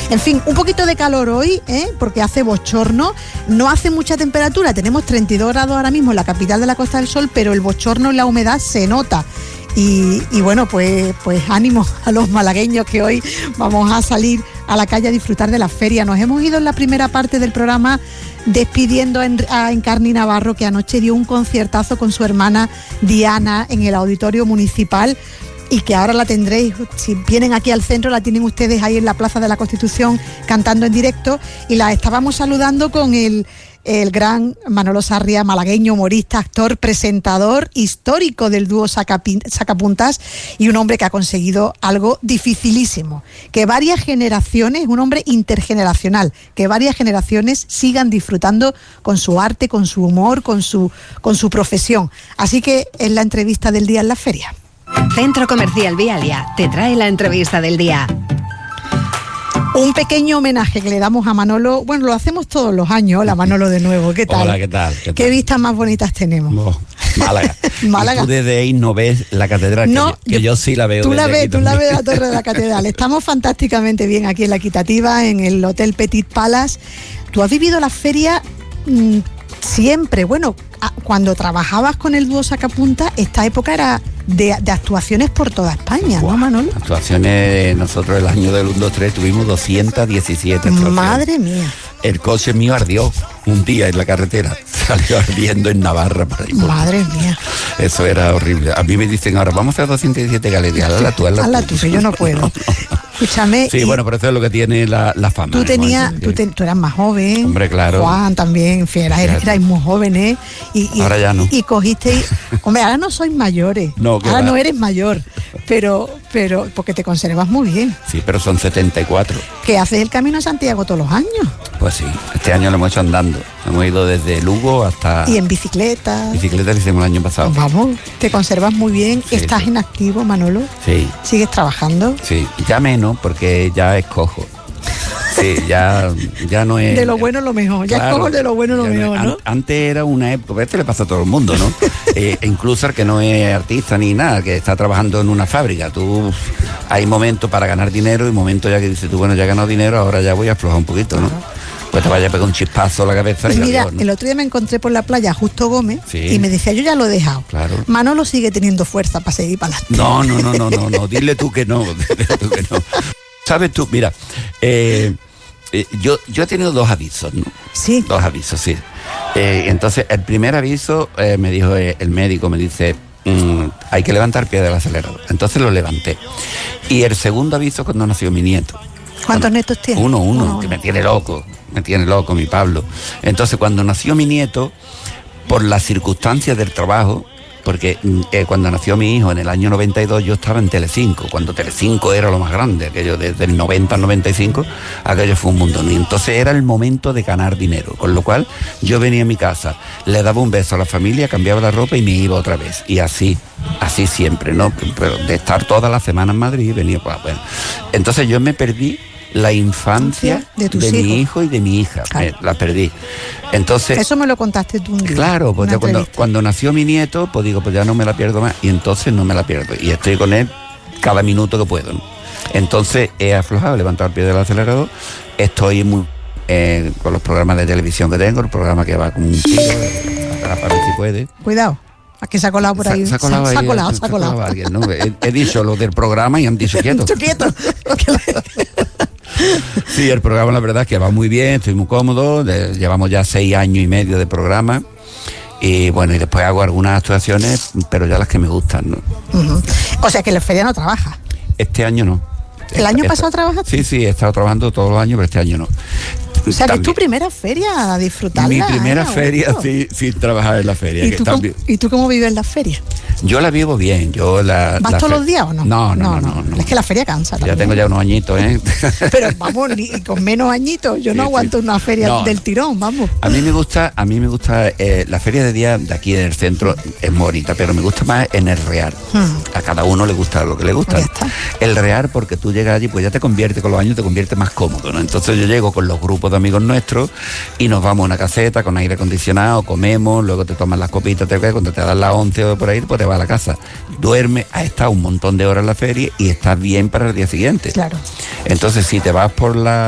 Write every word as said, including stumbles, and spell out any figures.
En fin, un poquito de calor hoy, ¿eh? Porque hace bochorno, no hace mucha temperatura, tenemos treinta y dos grados ahora mismo en la capital de la Costa del Sol, pero el bochorno y la humedad se nota. Y, y bueno, pues, pues ánimo a los malagueños que hoy vamos a salir a la calle a disfrutar de la feria. Nos hemos ido en la primera parte del programa despidiendo en, a Encarni Navarro, que anoche dio un conciertazo con su hermana Diana en el Auditorio Municipal, y que ahora la tendréis, si vienen aquí al centro, la tienen ustedes ahí en la Plaza de la Constitución cantando en directo, y la estábamos saludando con el, el gran Manolo Sarria, malagueño, humorista, actor, presentador histórico del dúo Sacapin, Sacapuntas, y un hombre que ha conseguido algo dificilísimo, que varias generaciones, un hombre intergeneracional, que varias generaciones sigan disfrutando con su arte, con su humor, con su, con su profesión. Así que es la entrevista del día en la feria. Centro Comercial Vialia te trae la entrevista del día. Un pequeño homenaje que le damos a Manolo. Bueno, lo hacemos todos los años. Hola, Manolo, de nuevo. ¿Qué tal? Hola, ¿qué tal? ¿Qué, tal? ¿Qué vistas más bonitas tenemos? Oh, Málaga. Málaga. Y tú desde ahí no ves la catedral, no, que, yo, que yo, yo sí la veo. Tú la ves, aquí tú la ves la torre de la catedral. Estamos fantásticamente bien aquí en La Equitativa, en el Hotel Petit Palace. Tú has vivido la feria mmm, siempre. Bueno, cuando trabajabas con el dúo Sacapuntas, esta época era de, de actuaciones por toda España, wow, ¿no, Manolo? Actuaciones, nosotros el año del uno, dos, tres tuvimos doscientas diecisiete actuaciones. Madre mía. El coche mío ardió un día en la carretera, salió ardiendo en Navarra por ahí. Madre mía. Eso era horrible. A mí me dicen ahora, vamos a hacer doscientas diecisiete galerías, hazla tú, hazla tú. Hazla tú, que yo no puedo. Escúchame. Sí, y bueno, pero eso es lo que tiene la, la fama. Tú tenías, tú, te, tú eras más joven. Hombre, claro. Juan también, en fin, eras, erais muy jóvenes. Y, y, ahora ya no. Y cogisteis. Hombre, ahora no sois mayores. No, ahora va. no eres mayor. Pero, pero, porque te conservas muy bien. Sí, pero son setenta y cuatro. ¿Que haces el Camino a Santiago todos los años? Pues sí, este año lo hemos hecho andando. Hemos ido desde Lugo hasta... Y en bicicleta. Bicicleta lo hicimos el año pasado. Vamos, te conservas muy bien. Sí, ¿estás sí. en activo, Manolo? Sí. ¿Sigues trabajando? Sí, ya menos, porque ya escojo. Sí, ya, ya no es... De lo bueno lo mejor, ya claro, escojo de lo bueno lo mejor, ¿no? An- antes era una época, esto le pasa a todo el mundo, ¿no? eh, incluso al que no es artista ni nada, que está trabajando en una fábrica. Tú, hay momentos para ganar dinero y momentos ya que dices tú, bueno, ya he ganado dinero, ahora ya voy a aflojar un poquito, ¿no? Pues te vaya a pegar un chispazo a la cabeza. Pues y mira, adiós, ¿no? El otro día me encontré por la playa a Justo Gómez, sí, y me decía, yo ya lo he dejado. Claro. Manolo sigue teniendo fuerza para seguir para adelante. No, no, no, no, no, no, dile tú que no, dile tú que no. ¿Sabes tú? Mira, eh, eh, yo, yo he tenido dos avisos, ¿no? Sí. Dos avisos, sí. Eh, entonces, el primer aviso eh, me dijo eh, el médico, me dice, mm, hay que levantar pie del acelerador. Entonces lo levanté. Y el segundo aviso cuando nació mi nieto. ¿Cuántos cuando, nietos tienes? Uno, uno, uno, que me tiene loco, me tiene loco mi Pablo. Entonces, cuando nació mi nieto, por las circunstancias del trabajo, porque eh, cuando nació mi hijo en el año noventa y dos yo estaba en Telecinco, cuando Telecinco era lo más grande, aquello desde el noventa al noventa y cinco, aquello fue un mundo. Y entonces era el momento de ganar dinero, con lo cual yo venía a mi casa, le daba un beso a la familia, cambiaba la ropa y me iba otra vez. Y así, así siempre, ¿no? Pero de estar toda la semana en Madrid, venía, pues, bueno. Entonces yo me perdí la infancia de, de mi hijo y de mi hija, claro. me, la perdí. Entonces, eso me lo contaste tú un día. Claro, pues cuando, cuando nació mi nieto, pues digo, pues ya no me la pierdo más, y entonces no me la pierdo, y estoy con él cada minuto que puedo, ¿no? Entonces he aflojado, he levantado el pie del acelerador, estoy muy, eh, con los programas de televisión que tengo, el programa que va con un tiro, para ver si puede. Cuidado. ¿A que se ha colado por ahí? Se ha colado, se ha ahí, colado, se se ha colado. colado alguien, ¿no? he, he dicho lo del programa y han dicho quieto. quieto. Sí, el programa la verdad es que va muy bien, estoy muy cómodo, de, llevamos ya seis años y medio de programa y bueno, y después hago algunas actuaciones, pero ya las que me gustan, ¿no? Uh-huh. O sea que en la feria no trabaja. Este año no. ¿El año esta, pasado trabajaste? Sí, sí, he estado trabajando todos los años, pero este año no. O sea, también. Que es tu primera feria a disfrutarla. Mi primera ¿eh? feria sí, sin trabajar en la feria. ¿Y, que tú también... cómo, ¿Y tú cómo vives la feria? Yo la vivo bien. Yo la, ¿Vas la todos fe... los días o no? No no no, no, no, no. Es que la feria cansa también. Ya tengo ya unos añitos, ¿eh? Pero vamos, ni con menos añitos. Yo sí, no aguanto sí. una feria no. del tirón, vamos. A mí me gusta, a mí me gusta, eh, la feria de día de aquí en el centro es muy bonita, pero me gusta más en el Real. Hmm. A cada uno le gusta lo que le gusta. El Real, porque tú llegas allí, pues ya te convierte, con los años te convierte más cómodo, ¿no? Entonces yo llego con los grupos de amigos nuestros y nos vamos a una caseta con aire acondicionado, comemos, luego te tomas las copitas, te quedas, cuando te das las once o por ahí, pues te vas a la casa. Duermes, has estado un montón de horas en la feria y estás bien para el día siguiente. Claro. Entonces si te vas por la